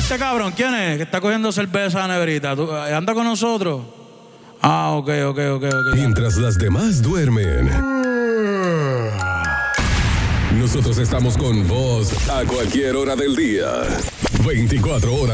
Este cabrón, ¿quién es? Que está cogiendo cerveza a la neverita. ¿Anda con nosotros? Ah, ok. Mientras las demás duermen, nosotros estamos con vos a cualquier hora del día. 24 horas